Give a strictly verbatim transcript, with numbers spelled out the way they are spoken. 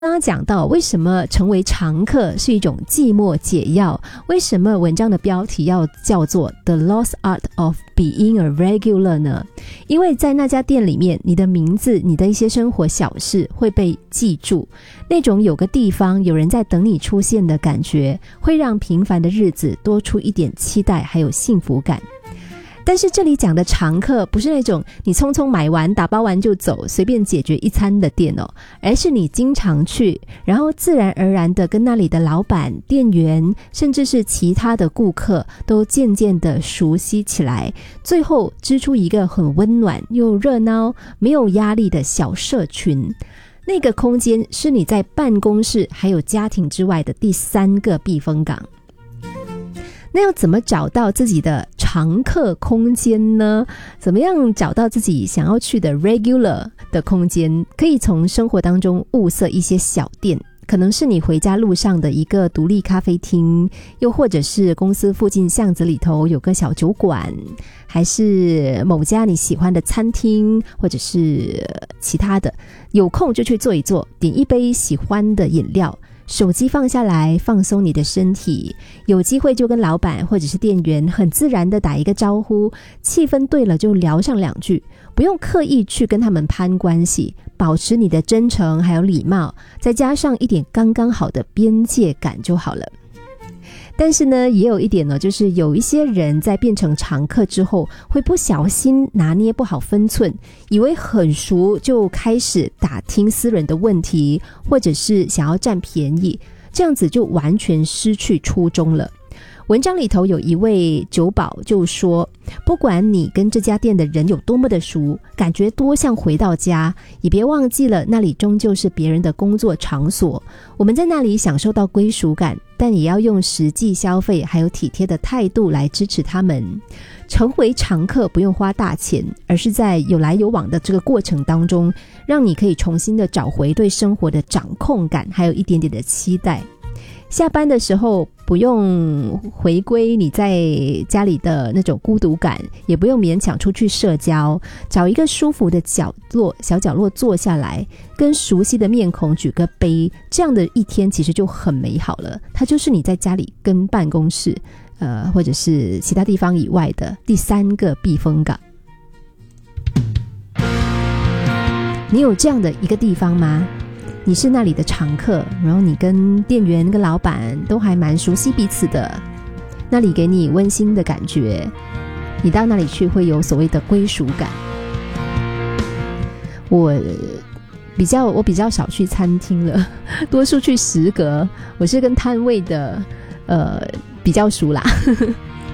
刚刚讲到为什么成为常客是一种寂寞解药，为什么文章的标题要叫做 The Lost Art of Being a Regular 呢？因为在那家店里面，你的名字，你的一些生活小事会被记住，那种有个地方有人在等你出现的感觉，会让平凡的日子多出一点期待还有幸福感。但是这里讲的常客不是那种你匆匆买完打包完就走随便解决一餐的店哦，而是你经常去，然后自然而然的跟那里的老板、店员甚至是其他的顾客都渐渐的熟悉起来，最后织出一个很温暖又热闹没有压力的小社群。那个空间是你在办公室还有家庭之外的第三个避风港。那要怎么找到自己的常客空间呢？怎么样找到自己想要去的 regular 的空间？可以从生活当中物色一些小店，可能是你回家路上的一个独立咖啡厅，又或者是公司附近巷子里头有个小酒馆，还是某家你喜欢的餐厅，或者是其他的。有空就去坐一坐，点一杯喜欢的饮料，手机放下来，放松你的身体，有机会就跟老板或者是店员很自然的打一个招呼，气氛对了就聊上两句，不用刻意去跟他们攀关系，保持你的真诚还有礼貌，再加上一点刚刚好的边界感就好了。但是呢，也有一点呢，就是有一些人在变成常客之后，会不小心拿捏不好分寸，以为很熟就开始打听私人的问题，或者是想要占便宜，这样子就完全失去初衷了。文章里头有一位酒保就说，不管你跟这家店的人有多么的熟，感觉多像回到家，也别忘记了那里终究是别人的工作场所，我们在那里享受到归属感，但也要用实际消费还有体贴的态度来支持他们。成为常客不用花大钱，而是在有来有往的这个过程当中，让你可以重新的找回对生活的掌控感，还有一点点的期待。下班的时候不用回归你在家里的那种孤独感，也不用勉强出去社交，找一个舒服的角落小角落坐下来，跟熟悉的面孔举个杯，这样的一天其实就很美好了。它就是你在家里跟办公室呃，或者是其他地方以外的第三个避风港。你有这样的一个地方吗？你是那里的常客，然后你跟店员跟老板都还蛮熟悉彼此的，那里给你温馨的感觉，你到那里去会有所谓的归属感。我比较我比较少去餐厅了，多数去食阁，我是跟摊位的呃比较熟啦